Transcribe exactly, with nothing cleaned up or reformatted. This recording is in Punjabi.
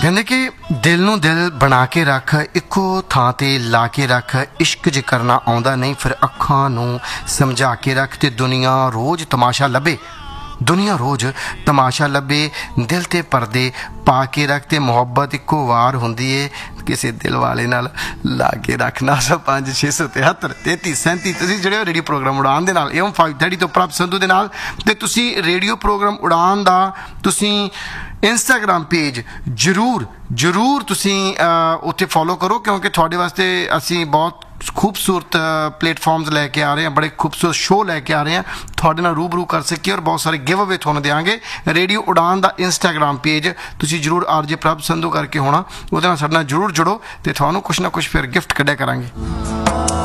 ਕਹਿੰਦੇ ਕਿ ਦਿਲ ਨੂੰ ਦਿਲ ਬਣਾ ਕੇ ਰੱਖ, ਇੱਕੋ ਥਾਂ ਤੇ ਲਾ ਕੇ ਰੱਖ, ਇਸ਼ਕ ਜੇ ਕਰਨਾ ਆਉਂਦਾ ਨਹੀਂ ਫਿਰ ਅੱਖਾਂ ਨੂੰ ਸਮਝਾ ਕੇ ਰੱਖ, ਤੇ ਦੁਨੀਆ ਰੋਜ਼ ਤਮਾਸ਼ਾ ਲੱਭੇ ਦੁਨੀਆ ਰੋਜ਼ ਤਮਾਸ਼ਾ ਲੱਭੇ, ਦਿਲ ਤੇ ਪਰਦੇ ਪਾ ਕੇ ਰੱਖ, ਤੇ ਮੁਹੱਬਤ ਇੱਕੋ ਵਾਰ ਹੁੰਦੀ ਏ ਕਿਸੇ ਦਿਲ ਵਾਲੇ ਨਾਲ ਲਾ ਕੇ ਰੱਖ। ਨੌ ਸੌ ਪੰਜ ਛੇ ਸੌ ਤਿਹੱਤਰ ਤੇਤੀ ਸੈਂਤੀ ਤੁਸੀਂ ਜਿਹੜੇ ਰੇਡੀਓ ਪ੍ਰੋਗਰਾਮ ਉਡਾਨ ਦੇ ਨਾਲ ਏਵਮ ਫਾਈਵ ਥਰਟੀ ਤੋਂ ਪ੍ਰਭ ਸੰਧੂ ਦੇ ਨਾਲ, ਤੇ ਤੁਸੀਂ ਰੇਡੀਓ ਪ੍ਰੋਗਰਾਮ ਉਡਾਨ ਦਾ ਤੁਸੀਂ ਇੰਸਟਾਗ੍ਰਾਮ ਪੇਜ ਜ਼ਰੂਰ ਜ਼ਰੂਰ ਤੁਸੀਂ ਉੱਥੇ ਫੋਲੋ ਕਰੋ, ਕਿਉਂਕਿ ਤੁਹਾਡੇ ਵਾਸਤੇ ਅਸੀਂ ਬਹੁਤ ਖੂਬਸੂਰਤ ਪਲੇਟਫਾਰਮਸ ਲੈ ਕੇ ਆ ਰਹੇ ਹਾਂ, ਬੜੇ ਖੂਬਸੂਰਤ ਸ਼ੋਅ ਲੈ ਕੇ ਆ ਰਹੇ ਹਾਂ, ਤੁਹਾਡੇ ਨਾਲ ਰੂਬਰੂ ਕਰ ਸਕੀਏ ਔਰ ਬਹੁਤ ਸਾਰੇ ਗਿਵ ਅਵੇ ਤੁਹਾਨੂੰ ਦੇਵਾਂਗੇ। ਰੇਡੀਓ ਉਡਾਨ ਦਾ ਇੰਸਟਾਗ੍ਰਾਮ ਪੇਜ ਤੁਸੀਂ ਜ਼ਰੂਰ ਆਰ ਜੇ ਪ੍ਰਭ ਸੰਧੂ ਕਰਕੇ ਹੋਣਾ, ਉਹਦੇ ਨਾਲ ਸਾਡੇ ਨਾਲ ਜ਼ਰੂਰ ਜੁੜੋ, ਤੇ ਤੁਹਾਨੂੰ ਕੁਛ ਨਾ ਕੁਛ ਫਿਰ ਗਿਫਟ ਕੱਢਿਆ ਕਰਾਂਗੇ।